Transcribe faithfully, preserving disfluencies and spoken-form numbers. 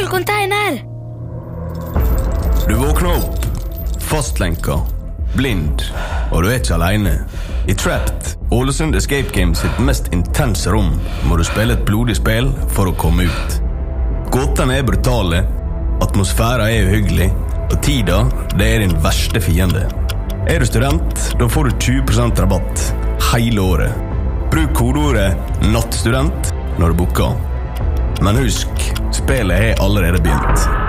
stor container! Du våkner opp, fastlenka, blind, og du er ikke alene. I Trapped, Ålesund Escape Games sitt mest intense rom, må du spille et blodig spill for å komme ut. Gåtene er brutale, atmosfæra er uhyggelig, og tida, det er din verste fiende. Er du student, da får du tjue prosent rabatt hele året. Bruk kodeordet nattstudent når du booker. Men husk, spillet er allerede begynt.